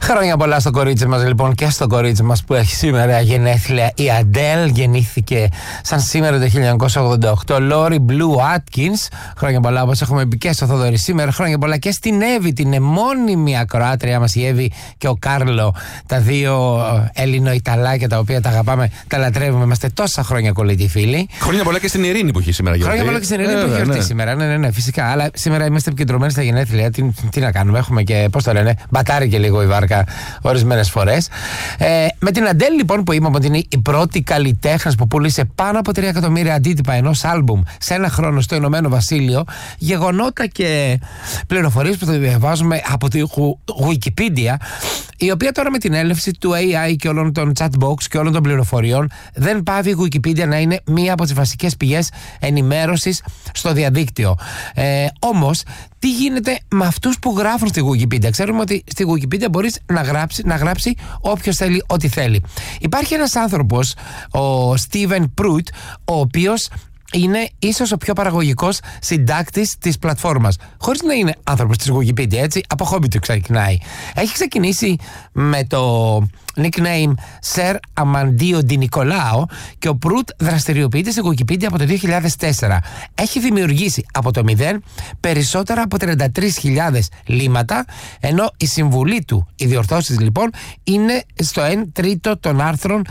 Χρόνια πολλά στο κορίτσι μας λοιπόν και στο κορίτσι μας που έχει σήμερα γενέθλια. Η Αντέλ γεννήθηκε σαν σήμερα το 1988. Λόρι Μπλου Άτκινς. Χρόνια πολλά, όπως έχουμε πει και στο Θοδωρή σήμερα. Χρόνια πολλά και στην Εύη, την εμώνυμη ακροάτρια μας, η Εύη και ο Κάρλο. Τα δύο Έλληνο-Ιταλάκια τα οποία τα αγαπάμε, τα λατρεύουμε. Είμαστε τόσα χρόνια κολλητοί φίλοι. Χρόνια πολλά και στην Ειρήνη που έχει σήμερα γιορτή. Χρόνια πολλά και στην Ειρήνη που έχει γιορτή σήμερα. Ναι, φυσικά. Αλλά σήμερα είμαστε επικεντρωμένοι στα γενέθλια. Τι να κάνουμε, έχουμε και, πώς το λένε, μπατάρει και λίγο η βάρκα ορισμένες φορές. Με την Αντέλ λοιπόν, που είπαμε ότι είναι η πρώτη καλλιτέχνης που πούλησε πάνω από 3 εκατομμύρια αντίτυπα ενός άλμπουμ σε ένα χρόνο στο Ηνωμένο Βασίλειο, γεγονότα και πληροφορίες που θα διαβάζουμε από τη Wikipedia, η οποία τώρα με την έλευση του AI και όλων των chatbox και όλων των πληροφοριών δεν πάβει η Wikipedia να είναι μία από τις βασικές πηγές ενημέρωσης στο διαδίκτυο. Όμως, τι γίνεται με αυτούς που γράφουν στη Wikipedia? Ξέρουμε ότι στη Wikipedia μπορείς να γράψει όποιος θέλει ό,τι θέλει. Υπάρχει ένας άνθρωπος, ο Steven Pruitt, ο οποίος είναι ίσως ο πιο παραγωγικός συντάκτης της πλατφόρμας. Χωρίς να είναι άνθρωπος της Wikipedia, έτσι, από χόμπι του ξεκινάει. Έχει ξεκινήσει με το nickname Sir Amandio Di Nicolao και ο Pruitt δραστηριοποιείται στη Wikipedia από το 2004. Έχει δημιουργήσει από το 0 περισσότερα από 33.000 λίμματα, ενώ η συμβουλή του, οι διορθώσεις λοιπόν, είναι στο 1/3 των άρθρων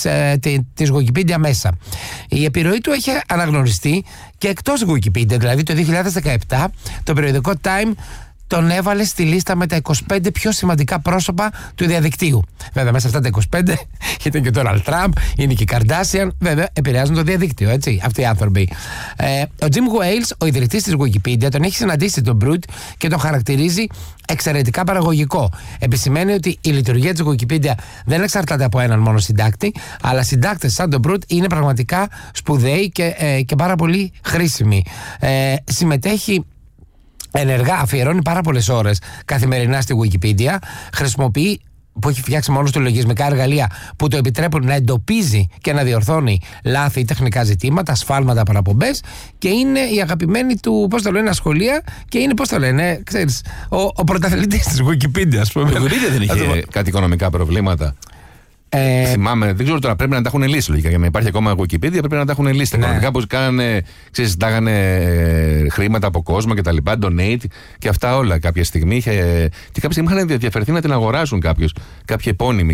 της Wikipedia μέσα. Η επιρροή του έχει αναγνωριστεί και εκτός Wikipedia, δηλαδή το 2017 το περιοδικό Time τον έβαλε στη λίστα με τα 25 πιο σημαντικά πρόσωπα του διαδικτύου. Βέβαια, μέσα σε αυτά τα 25 ήταν και ο Ντόναλντ Τραμπ, είναι και η Καρντάσιαν, βέβαια, επηρεάζουν το διαδίκτυο, έτσι, αυτοί οι άνθρωποι. Ο Jim Wales, ο ιδρυτής της Wikipedia, τον έχει συναντήσει τον Pruitt και τον χαρακτηρίζει εξαιρετικά παραγωγικό. Επισημαίνει ότι η λειτουργία της Wikipedia δεν εξαρτάται από έναν μόνο συντάκτη, αλλά συντάκτες σαν τον Pruitt είναι πραγματικά σπουδαίοι και πάρα πολύ χρήσιμοι. Συμμετέχει ενεργά, αφιερώνει πάρα πολλές ώρες καθημερινά στη Wikipedia, χρησιμοποιεί, που έχει φτιάξει μόνος του, λογισμικά εργαλεία που το επιτρέπουν να εντοπίζει και να διορθώνει λάθη ή τεχνικά ζητήματα, ασφάλματα, παραπομπές, και είναι η αγαπημένη του, πώς το λένε, ασχολία, και είναι, πώς το λένε, ξέρεις, ο πρωταθλητής της Wikipedia, ας πούμε. Η Wikipedia δεν είχε κάτι οικονομικά προβλήματα? Θυμάμαι, δεν ξέρω τώρα, πρέπει να τα έχουν λύσει λογικά. Για να υπάρχει ακόμα Wikipedia πρέπει να τα έχουν λύσει. Ναι. Οικονομικά, πως κάνανε, ξέρεις, ζητάγανε χρήματα από κόσμο και τα λοιπά, donate και αυτά όλα κάποια στιγμή. Και κάποια στιγμή είχαν διαφερθεί να την αγοράσουν κάποιοι επώνυμοι,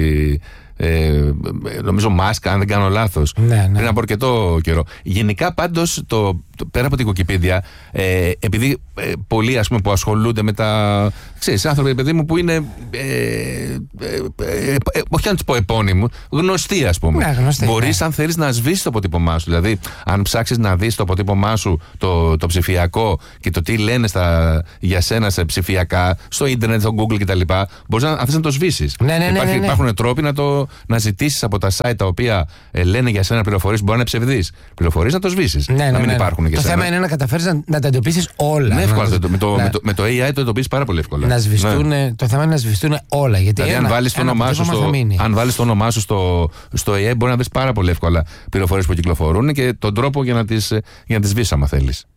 νομίζω Μάσκ, αν δεν κάνω λάθος, πριν από αρκετό καιρό. Γενικά πάντως, πέρα από την Wikipedia, επειδή πολλοί, ας πούμε, που ασχολούνται με τα, ξέρεις, άνθρωποι, παιδί μου, που είναι όχι να τους πω επώνυμοι, γνωστοί, ας πούμε, μπορείς, αν θέλεις, να σβήσεις το αποτύπωμά σου. Δηλαδή, αν ψάξεις να δεις το αποτύπωμά σου, το ψηφιακό, και το τι λένε για σένα σε ψηφιακά, στο ίντερνετ, στο Google κτλ., μπορείς, αν θες, να το σβήσεις. Υπάρχουν τρόποι να ζητήσεις από τα site τα οποία λένε για σένα πληροφορίες που μπορεί να είναι ψευδείς πληροφορίες, να το σβήσεις. Να μην υπάρχουν και το θέμα είναι να καταφέρεις να τα εντοπίσεις όλα. Ναι, εύκολα. Με το AI το εντοπίσεις πάρα πολύ εύκολα. Το θέμα είναι να σβηστούν όλα. Γιατί δηλαδή, αν βάλεις το όνομά σου στο AI, μπορεί να βρεις πάρα πολύ εύκολα πληροφορίες που κυκλοφορούν και τον τρόπο για να τις σβήσεις, άμα θέλεις.